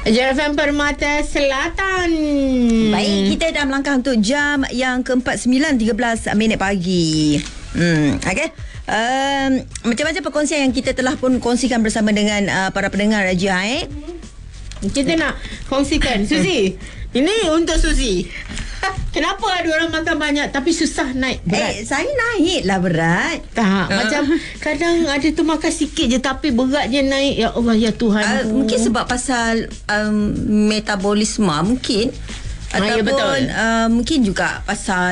JFM Permata Selatan. Baik, kita dah melangkah untuk jam yang ke-4, 9.13 minit pagi. Okey. Macam-macam perkongsian yang kita telah pun kongsikan bersama dengan para pendengar Raja. Kita nak kongsikan Suzy. Ini untuk Suzy. Kenapa ada orang makan banyak tapi susah naik berat? Saya naik lah berat. Tak, macam kadang ada tu makan sikit je tapi berat je naik. Ya Allah, ya Tuhan. Mungkin sebab pasal metabolisme mungkin. Ataupun mungkin juga pasal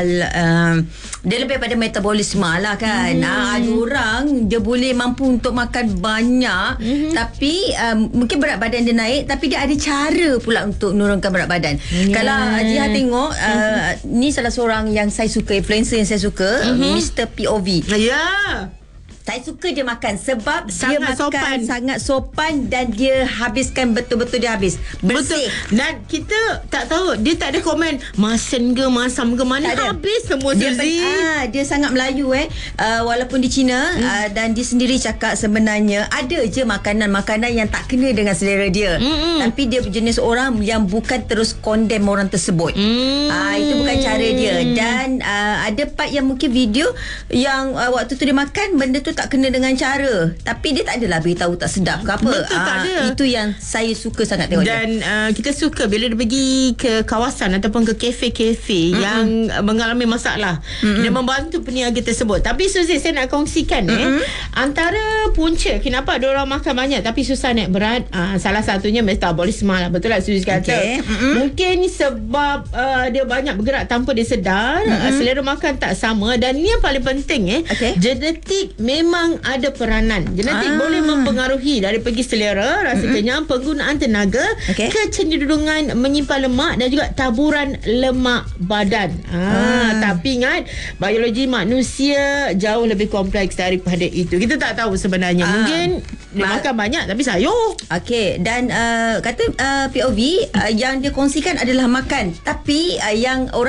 dia lebih pada metabolisme lah kan. Ada orang dia boleh mampu untuk makan banyak, tapi mungkin berat badan dia naik, tapi dia ada cara pula untuk menurunkan berat badan. Kalau Jiha tengok ni salah seorang yang saya suka, influencer yang saya suka, Mr. POV. Saya suka dia makan sebab dia makan sangat sopan dan dia habiskan betul-betul, dia habis bersih. Betul. Dan kita tak tahu, dia tak ada komen masin ke masam ke mana, habis semua Suzy. Dia sangat Melayu walaupun di China, dan dia sendiri cakap sebenarnya ada je makanan-makanan yang tak kena dengan selera dia. Tapi dia jenis orang yang bukan terus condemn orang tersebut. Itu bukan cara dia. Dan ada part yang mungkin video yang waktu tu dia makan, benda tu tak kena dengan cara, tapi dia tak adalah beritahu tak sedap ke apa. Betul, tak ada. Itu yang saya suka sangat tengok. Dan kita suka bila dia pergi ke kawasan ataupun ke kafe-kafe yang mengalami masalah, dia membantu peniaga tersebut. Tapi Suzy, saya nak kongsikan antara punca kenapa ada orang makan banyak tapi susah naik berat, salah satunya metabolisme lah. Betul lah Suzy kata. Mungkin sebab dia banyak bergerak tanpa dia sedar, selera makan tak sama, dan ni yang paling penting genetik memang ada peranan. Genetik boleh mempengaruhi dari pergi selera, rasa kenyang, penggunaan tenaga, kecenderungan menyimpan lemak dan juga taburan lemak badan. Tapi ingat, biologi manusia jauh lebih kompleks daripada itu. Kita tak tahu sebenarnya. Mungkin dia makan banyak tapi sayur. Okey, dan kata POV yang dia kongsikan adalah makan, tapi yang orang